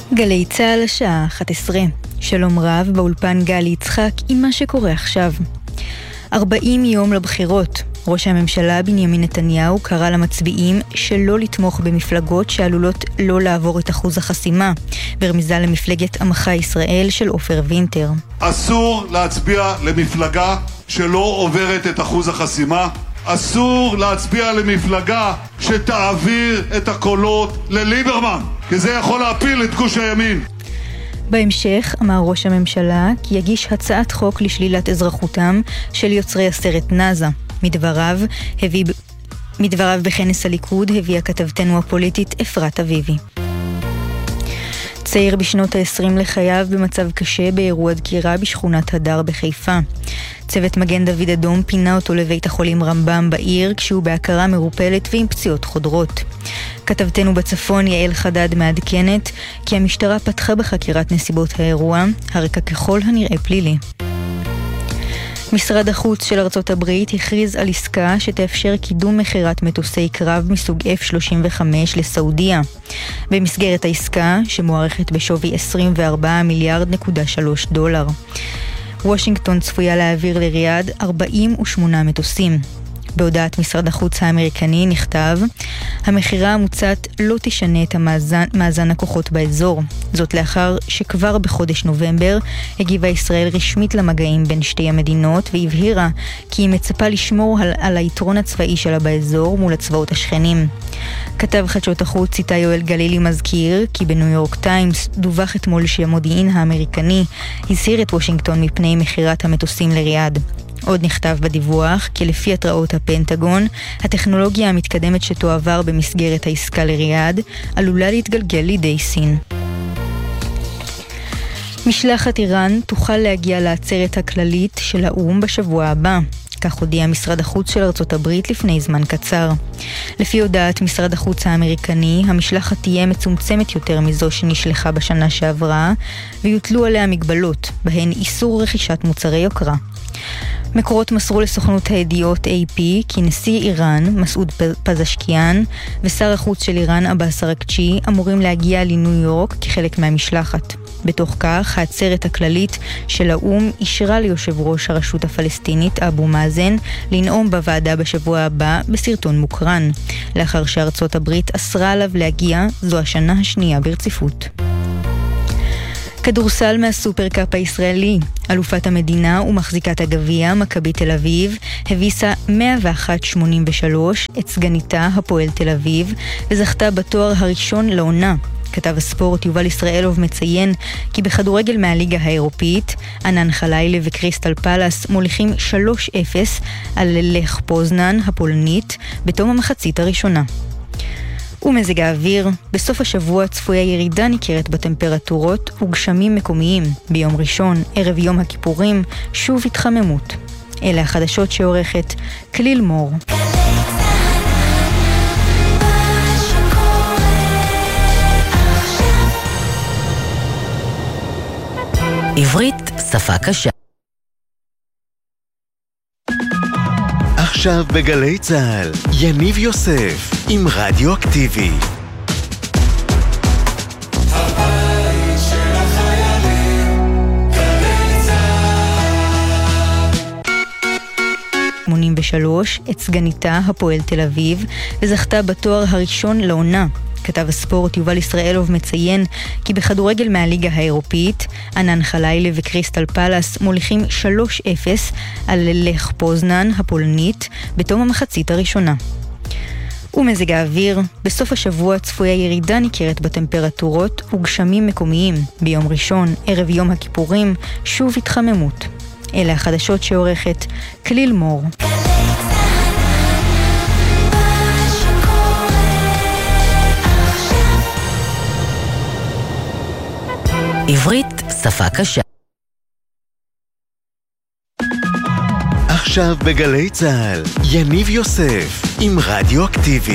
גלי צהל השעה 11. שלום רב, באולפן גלי יצחק עם מה שקורה עכשיו. 40 יום לבחירות. ראש הממשלה בנימין נתניהו קרא למצביעים שלא לתמוך במפלגות שעלולות לא לעבור את אחוז החסימה, ברמיזה למפלגת עמך ישראל של עופר וינטר. אסור להצביע למפלגה שלא עוברת את אחוז החסימה. אסור להצביע למפלגה שתעביר את הקולות לליברמן, כי זה יכול להפיל את גוש הימין. בהמשך אמר ראש הממשלה כי יגיש הצעת חוק לשלילת אזרחותם של יוצרי הסרט נאזה. מדבריו בכנס הליכוד הביאה כתבתנו הפוליטית אפרת אביבי. צעיר בשנות ה-20 לחייו במצב קשה באירוע דקירה בשכונת הדר בחיפה. צוות מגן דוד אדום פינה אותו לבית החולים רמב"ם בעיר כשהוא בהכרה מרופלת ועם פציעות חודרות. כתבתנו בצפון יעל חדד מעדכנת כי המשטרה פתחה בחקירת נסיבות האירוע, הרקע ככל הנראה פלילי. משרד החוץ של ארצות הברית הכריז על עסקה שתאפשר קידום מחירת מטוסי קרב מסוג F-35 לסעודיה. במסגרת העסקה, שמוערכת בשווי 24.3 מיליארד דולר. וושינגטון צפויה להעביר לריאד 48 מטוסים. בהודעת משרד החוץ האמריקני נכתב, המחירה המוצעת לא תשנה את מאזן הכוחות באזור. זאת לאחר שכבר בחודש נובמבר הגיבה ישראל רשמית למגעים בין שתי המדינות והבהירה כי היא מצפה לשמור על היתרון הצבאי שלה באזור מול הצבאות השכנים. כתב חדשות החוץ איתי יואל גלילי מזכיר כי בניו יורק טיימס דווח אתמול שהמודיעין האמריקני הזהיר את וושינגטון מפני מחירת המטוסים לריאד. עוד נכתב בדיווח כי לפי התראות הפנטגון, הטכנולוגיה המתקדמת שתועבר במסגרת העסקה לריאד עלולה להתגלגל לידי סין. משלחת איראן תוכל להגיע לעצרת הכללית של האו"ם בשבוע הבא. כך הודיע משרד החוץ של ארצות הברית לפני זמן קצר. לפי הודעת משרד החוץ האמריקני, המשלחת תהיה מצומצמת יותר מזו שנשלחה בשנה שעברה, ויוטלו עליה מגבלות, בהן איסור רכישת מוצרי יוקרה. מקורות מסרו לסוכנות הידיעות AP כי נשיא איראן, מסעוד פזשקיאן, ושר החוץ של איראן, עבאס אראגצ'י, אמורים להגיע לניו יורק כחלק מהמשלחת. בתוך כך, העצרת הכללית של האו"ם אישרה ליושב ראש הרשות הפלסטינית, אבו מאזן, לנאום בוועדה בשבוע הבא בסרטון מוקרן. לאחר שארצות הברית אסרה עליו להגיע, זו השנה השנייה ברציפות. כדורסל מהסופרקאפ הישראלי. אלופת המדינה ומחזיקת הגביע, מכבי תל אביב, הביסה 101-83 את סגניתה הפועל תל אביב, וזכתה בתואר הראשון לעונה. כתב הספורט יובל ישראלוב מציין כי בכדורגל מהליגה האירופית, ענן חלילי וקריסטל פלאס מוליכים 3-0 על לך פוזנן הפולנית בתום המחצית הראשונה. ומזג האוויר, בסוף השבוע צפויה ירידה ניכרת בטמפרטורות וגשמים מקומיים. ביום ראשון, ערב יום הכיפורים, שוב התחממות. אלה החדשות שעורכת כליל מור. עברית שפה קשה. עכשיו בגלי צהל, יניב יוסף עם רדיו אקטיבי. הבית של החיילים, גלי צהל. 83 את סגניתה הפועל תל אביב, וזכתה בתואר הראשון לעונה. כתב הספורט יובל ישראלוב מציין כי בכדורגל מהליגה האירופית, ענן חלילי וקריסטל פלאס מוליכים 3-0 על לך פוזנן הפולנית בתום המחצית הראשונה. ומזג האוויר, בסוף השבוע צפויה ירידה ניכרת בטמפרטורות וגשמים מקומיים. ביום ראשון, ערב יום הכיפורים, שוב התחממות. אלה החדשות שעורכת כליל מור. עברית שפה קשה. עכשיו בגלי צהל, יניב יוסף עם רדיו אקטיבי.